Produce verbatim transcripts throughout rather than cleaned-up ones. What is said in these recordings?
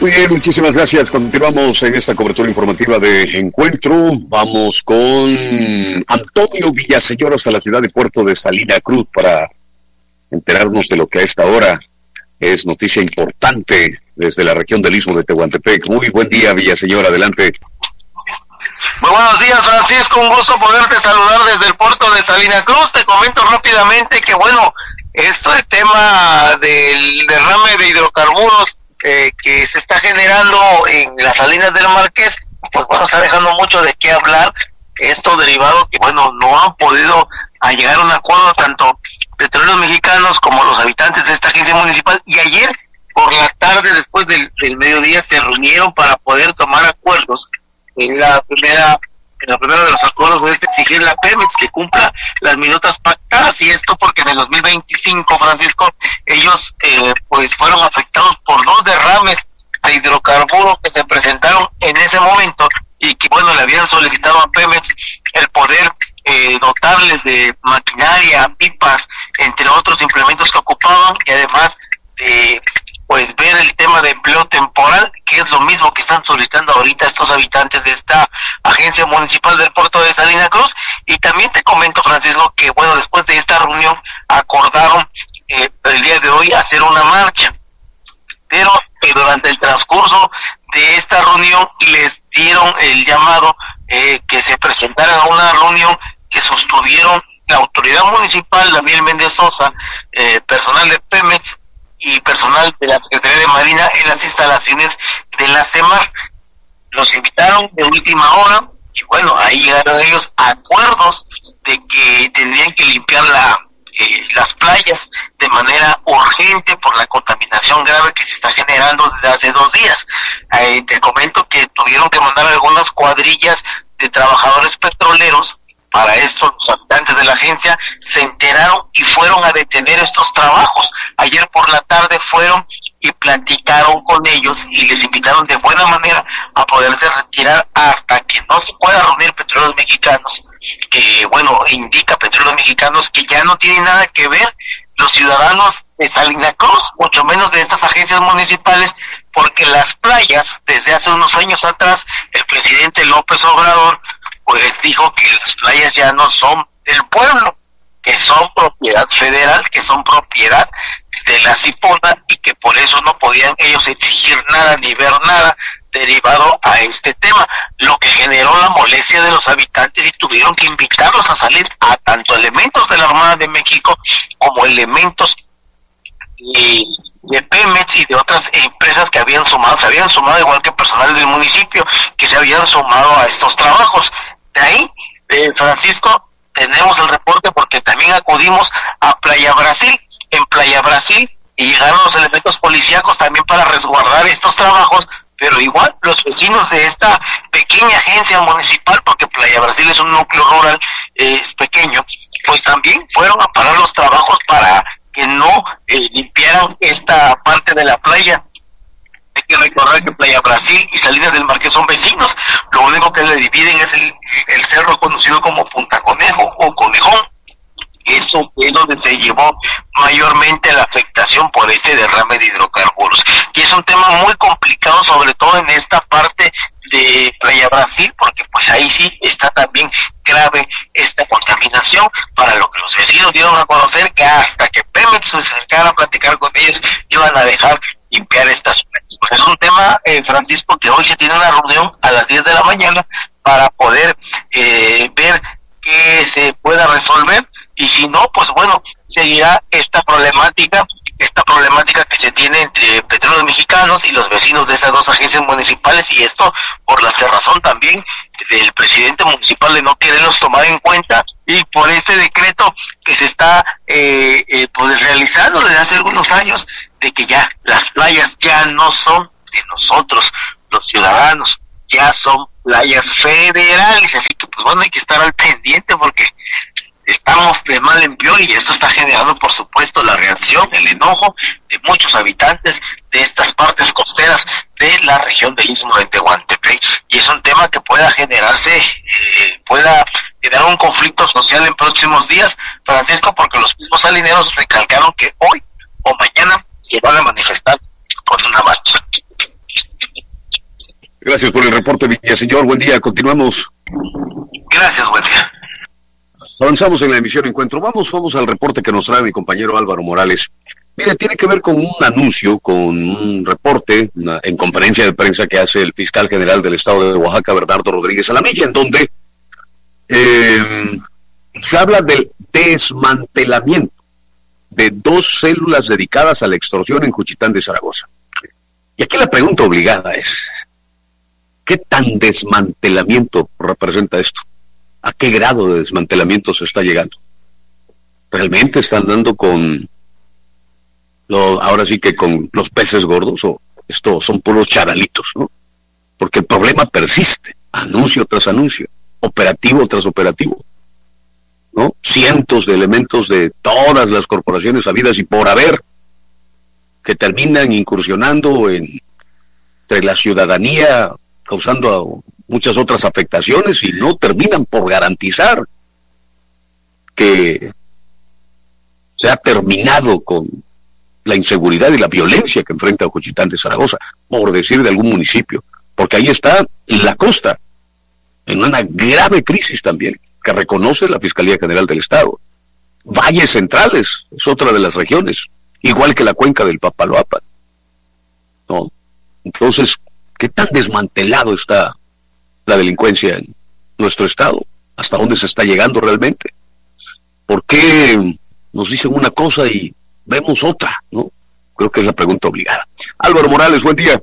Muy bien, muchísimas gracias. Continuamos en esta cobertura informativa de Encuentro. Vamos con Antonio Villaseñor hasta la ciudad de Puerto de Salina Cruz para enterarnos de lo que a esta hora es noticia importante desde la región del Istmo de Tehuantepec. Muy buen día, Villaseñor, adelante. Muy buenos días, Francisco, un gusto poderte saludar desde el puerto de Salina Cruz. Te comento rápidamente que, bueno, esto el tema del derrame de hidrocarburos eh, que se está generando en las salinas del Marqués, pues bueno, está dejando mucho de qué hablar. Esto derivado que, bueno, no han podido a llegar a un acuerdo tanto Petróleos Mexicanos como los habitantes de esta agencia municipal, y ayer por la tarde, después del, del mediodía, se reunieron para poder tomar acuerdos. En la primera, en la primera de los acuerdos es exigir la Pemex que cumpla las minutas pactadas, y esto porque en el dos mil veinticinco, Francisco, ellos eh, pues fueron afectados por dos derrames de hidrocarburos que se presentaron en ese momento, y que bueno, le habían solicitado a Pemex el poder eh, dotarles de maquinaria, pipas, entre otros implementos que ocupaban, y además de pues ver el tema de empleo temporal, que es lo mismo que están solicitando ahorita estos habitantes de esta agencia municipal del puerto de Salina Cruz. Y también te comento, Francisco, que bueno, después de esta reunión acordaron eh, el día de hoy hacer una marcha, pero eh, durante el transcurso de esta reunión les dieron el llamado eh, que se presentaran a una reunión que sostuvieron la autoridad municipal, Daniel Méndez Sosa, eh, personal de Pemex y personal de la Secretaría de Marina en las instalaciones de la CEMAR. Los invitaron de última hora y bueno, ahí llegaron ellos a acuerdos de que tendrían que limpiar la eh, las playas de manera urgente por la contaminación grave que se está generando desde hace dos días. Eh, te comento que tuvieron que mandar algunas cuadrillas de trabajadores petroleros. Para esto, los habitantes de la agencia se enteraron y fueron a detener estos trabajos. Ayer por la tarde fueron y platicaron con ellos y les invitaron de buena manera a poderse retirar hasta que no se pueda reunir Petróleos Mexicanos, que bueno, indica Petróleos Mexicanos que ya no tiene nada que ver los ciudadanos de Salina Cruz, mucho menos de estas agencias municipales, porque las playas, desde hace unos años atrás, el presidente López Obrador pues dijo que las playas ya no son del pueblo, que son propiedad federal, que son propiedad de la CIPONA, y que por eso no podían ellos exigir nada ni ver nada derivado a este tema, lo que generó la molestia de los habitantes y tuvieron que invitarlos a salir a tanto elementos de la Armada de México como elementos y de Pemex y de otras empresas que habían sumado, se habían sumado igual que personal del municipio que se habían sumado a estos trabajos. De ahí, eh, Francisco, tenemos el reporte porque también acudimos a Playa Brasil, en Playa Brasil, y llegaron los elementos policíacos también para resguardar estos trabajos, pero igual los vecinos de esta pequeña agencia municipal, porque Playa Brasil es un núcleo rural, eh, es pequeño, pues también fueron a parar los trabajos para que no eh, limpiaran esta parte de la playa. Hay que recordar que Playa Brasil y Salinas del Marqués son vecinos, lo único que le dividen es el, el cerro conocido como Punta Conejo o Conejón. Eso es donde se llevó mayormente la afectación por este derrame de hidrocarburos. Y es un tema muy complicado, sobre todo en esta parte de Playa Brasil, porque pues ahí sí está también grave esta contaminación, para lo que los vecinos dieron a conocer que hasta que Pemex se acercara a platicar con ellos, iban a dejar limpiar estas playas. Pues es un tema, eh, Francisco, que hoy se tiene una reunión a las diez de la mañana para poder eh, ver que se pueda resolver, y si no, pues bueno, seguirá esta problemática, esta problemática que se tiene entre Petróleos Mexicanos y los vecinos de esas dos agencias municipales, y esto por la cerrazón también del presidente municipal de no quererlos tomar en cuenta, y por este decreto que se está eh, eh, pues realizando desde hace algunos años, de que ya las playas ya no son de nosotros, los ciudadanos, ya son playas federales, así que pues bueno, hay que estar al pendiente porque estamos de mal en peor, y esto está generando por supuesto la reacción, el enojo de muchos habitantes de estas partes costeras de la región del Istmo de Tehuantepec, y es un tema que pueda generarse, eh, pueda generar un conflicto social en próximos días, Francisco, porque los mismos salineros recalcaron que hoy o mañana se van a manifestar con una marcha. Gracias por el reporte, Villaseñor. Buen día, continuamos. Gracias, buen día. Avanzamos en la emisión Encuentro. Vamos, vamos al reporte que nos trae mi compañero Álvaro Morales. Mire, tiene que ver con un anuncio, con un reporte una, en conferencia de prensa que hace el fiscal general del estado de Oaxaca, Bernardo Rodríguez Alamilla, en donde eh, se habla del desmantelamiento de dos células dedicadas a la extorsión en Juchitán de Zaragoza. Y aquí la pregunta obligada es, ¿qué tan desmantelamiento representa esto? ¿A qué grado de desmantelamiento se está llegando? ¿Realmente están dando con, lo, ahora sí que con los peces gordos, o esto son puros charalitos, ¿no? Porque el problema persiste, anuncio tras anuncio, operativo tras operativo, ¿no? Cientos de elementos de todas las corporaciones habidas y por haber, que terminan incursionando en, entre la ciudadanía, causando muchas otras afectaciones y no terminan por garantizar que se ha terminado con la inseguridad y la violencia que enfrenta Juchitán de Zaragoza, por decir de algún municipio, porque ahí está la costa, en una grave crisis también, que reconoce la Fiscalía General del Estado. Valles Centrales es otra de las regiones, igual que la cuenca del Papaloapan, ¿no? Entonces, ¿qué tan desmantelado está la delincuencia en nuestro estado? ¿Hasta dónde se está llegando realmente? ¿Por qué nos dicen una cosa y vemos otra, no? Creo que es la pregunta obligada. Álvaro Morales, buen día.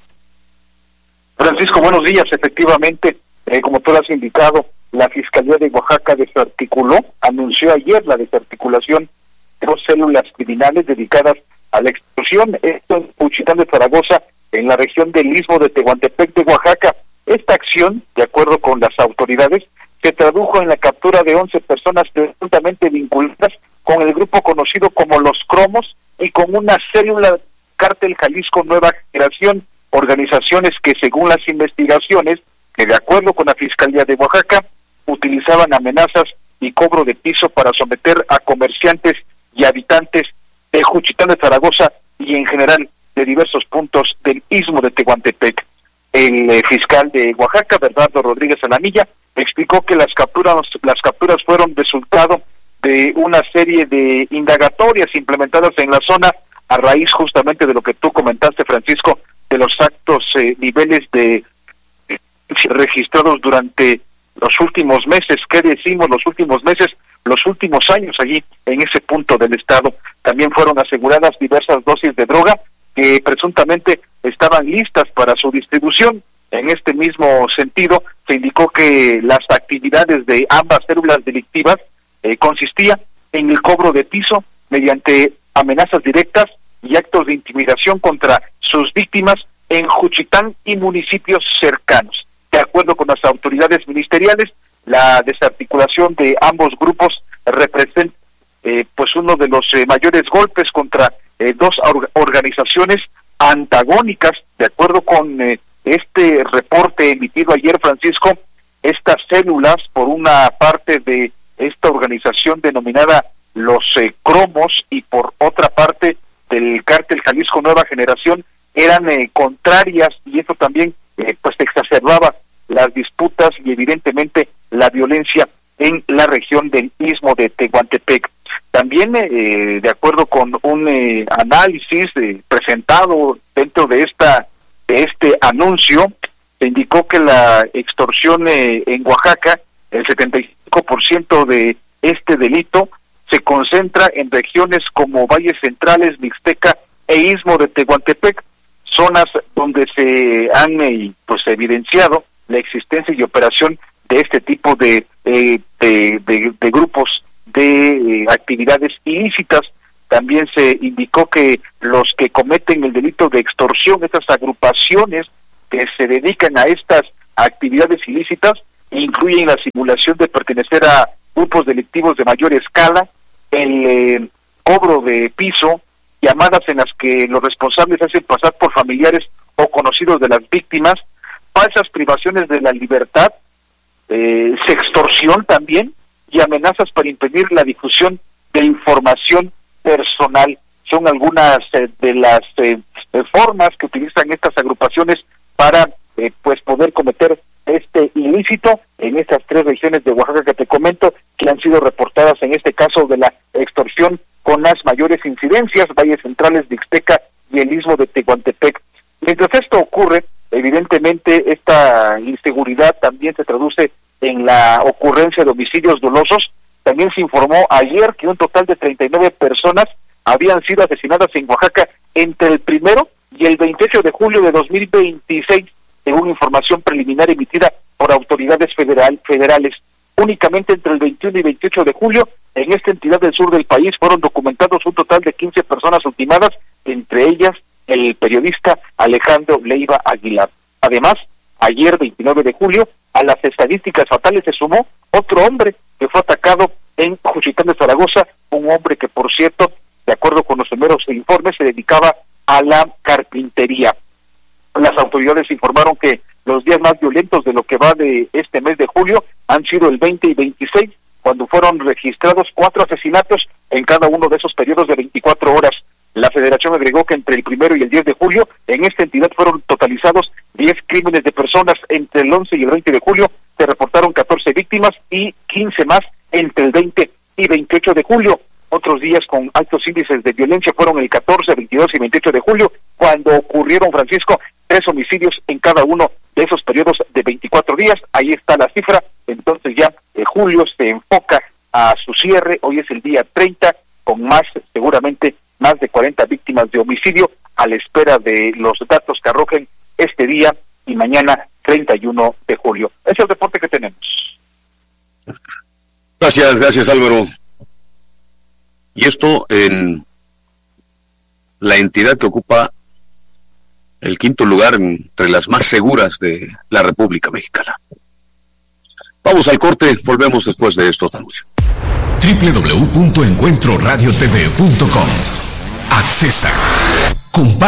Francisco, buenos días. Efectivamente, eh, como tú lo has indicado, la Fiscalía de Oaxaca desarticuló, anunció ayer la desarticulación de dos células criminales dedicadas a la extorsión, esto en Juchitán de Zaragoza, en la región del Istmo de Tehuantepec de Oaxaca. Esta acción, de acuerdo con las autoridades, se tradujo en la captura de once personas presuntamente vinculadas con el grupo conocido como Los Cromos y con una célula Cártel Jalisco Nueva Generación, organizaciones que según las investigaciones, que de acuerdo con la Fiscalía de Oaxaca, utilizaban amenazas y cobro de piso para someter a comerciantes y habitantes de Juchitán de Zaragoza y en general de diversos puntos del Istmo de Tehuantepec. El eh, fiscal de Oaxaca, Bernardo Rodríguez Alamilla, explicó que las capturas, las capturas fueron resultado de una serie de indagatorias implementadas en la zona a raíz justamente de lo que tú comentaste, Francisco, de los altos eh, niveles de eh, registrados durante los últimos meses. ¿Qué decimos los últimos meses? Los últimos años allí en ese punto del estado. También fueron aseguradas diversas dosis de droga que presuntamente estaban listas para su distribución. En este mismo sentido, se indicó que las actividades de ambas células delictivas eh, consistía en el cobro de piso mediante amenazas directas y actos de intimidación contra sus víctimas en Juchitán y municipios cercanos. De acuerdo con las autoridades ministeriales, la desarticulación de ambos grupos representa eh, pues uno de los eh, mayores golpes contra eh, dos or- organizaciones antagónicas. De acuerdo con eh, este reporte emitido ayer, Francisco, estas células, por una parte de esta organización denominada Los eh, Cromos y por otra parte del Cártel Jalisco Nueva Generación, eran eh, contrarias, y eso también eh, pues exacerbaba las disputas y evidentemente la violencia en la región del Istmo de Tehuantepec. También, eh, de acuerdo con un eh, análisis eh, presentado dentro de esta de este anuncio, se indicó que la extorsión eh, en Oaxaca, el setenta y cinco por ciento de este delito se concentra en regiones como Valles Centrales, Mixteca e Istmo de Tehuantepec, zonas donde se han eh, pues evidenciado la existencia y operación de este tipo de eh, de, de, de grupos de eh, actividades ilícitas. También se indicó que los que cometen el delito de extorsión, estas agrupaciones que se dedican a estas actividades ilícitas, incluyen la simulación de pertenecer a grupos delictivos de mayor escala, el eh, cobro de piso, llamadas en las que los responsables hacen pasar por familiares o conocidos de las víctimas, falsas privaciones de la libertad, eh, sextorsión también, y amenazas para impedir la difusión de información personal. Son algunas eh, de las eh, formas que utilizan estas agrupaciones para eh, pues poder cometer este ilícito en estas tres regiones de Oaxaca que te comento, que han sido reportadas en este caso de la extorsión con las mayores incidencias, valles centrales de Ixteca y el istmo de Tehuantepec. Mientras esto ocurre, evidentemente esta inseguridad también se traduce en la ocurrencia de homicidios dolosos. También se informó ayer que un total de treinta y nueve personas habían sido asesinadas en Oaxaca entre el primero y el veintiocho de julio de dos mil veintiséis, según información preliminar emitida por autoridades federal, federales. Únicamente entre el veintiuno y veintiocho de julio, en esta entidad del sur del país fueron documentados un total de quince personas ultimadas, entre ellas el periodista Alejandro Leiva Aguilar. Además, ayer veintinueve de julio, a las estadísticas fatales se sumó otro hombre que fue atacado en Juchitán de Zaragoza, un hombre que, por cierto, de acuerdo con los primeros informes, se dedicaba a la carpintería. Las autoridades informaron que los días más violentos de lo que va de este mes de julio han sido el veinte y veintiséis, cuando fueron registrados cuatro asesinatos en cada uno de esos periodos de veinticuatro horas. La Federación agregó que entre el primero y el diez de julio, en esta entidad fueron totalizados diez crímenes de personas. Entre el once y el veinte de julio se reportaron catorce víctimas y quince más entre el veinte y veintiocho de julio. Otros días con altos índices de violencia fueron el catorce, veintidós y veintiocho de julio, cuando ocurrieron, Francisco, tres homicidios en cada uno de esos periodos de veinticuatro días. Ahí está la cifra. Entonces ya eh, julio se enfoca a su cierre. Hoy es el día treinta, con más, seguramente, más de cuarenta víctimas de homicidio, a la espera de los datos que arrojen este día y mañana, treinta y uno de julio. Ese es el reporte que tenemos. Gracias, gracias Álvaro. Y esto en la entidad que ocupa el quinto lugar entre las más seguras de la República Mexicana. Vamos al corte, volvemos después de estos anuncios. doble u doble u doble u punto encuentro radio t v punto com. Accesa. Comparte.